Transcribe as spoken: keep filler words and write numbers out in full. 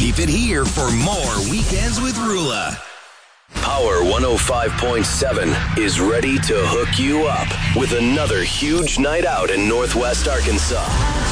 Keep it here for more Weekends with Rula. Power one oh five point seven is ready to hook you up with another huge night out in Northwest Arkansas.